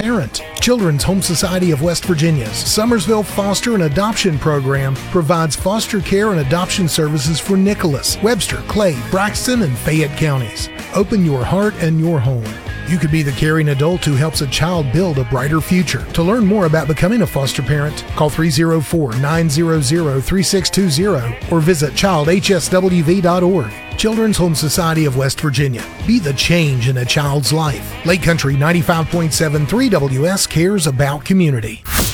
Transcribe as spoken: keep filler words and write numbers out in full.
parent. Children's Home Society of West Virginia's Summersville Foster and Adoption Program provides foster care and adoption services for Nicholas, Webster, Clay, Braxton, and Fayette counties. Open your heart and your home. You could be the caring adult who helps a child build a brighter future. To learn more about becoming a foster parent, call three oh four, nine hundred, three six two zero or visit child h s w v dot org. Children's Home Society of West Virginia. Be the change in a child's life. Lake Country ninety-five point seven three W S cares about community.